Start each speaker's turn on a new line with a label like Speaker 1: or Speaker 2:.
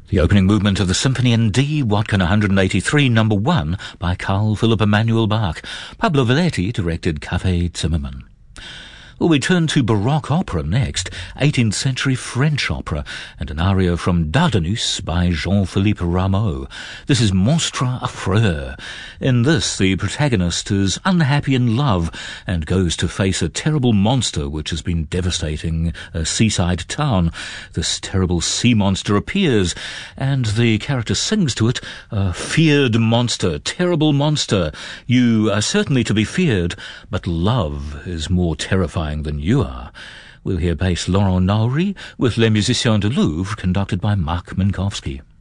Speaker 1: The opening movement of the Symphony in D, Watkins 183, number 1, by Carl Philipp Emanuel Bach. Pablo Valetti directed Café Zimmermann. Well, we turn to Baroque opera next, 18th century French opera, and an aria from Dardanus by Jean-Philippe Rameau. This is Monstre Affreux. In this, the protagonist is unhappy in love and goes to face a terrible monster which has been devastating a seaside town. This terrible sea monster appears, and the character sings to it, "Feared monster, terrible monster, you are certainly to be feared, but love is more terrifying than you are." We'll hear bass Laurent Naury with Les Musiciens du Louvre, conducted by Mark Minkowski.